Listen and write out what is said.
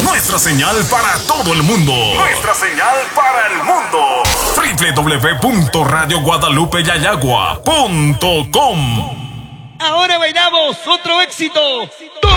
Nuestra señal para todo el mundo. Nuestra señal para el mundo. www.radioguadalupeyayagua.com. Ahora bailamos otro éxito.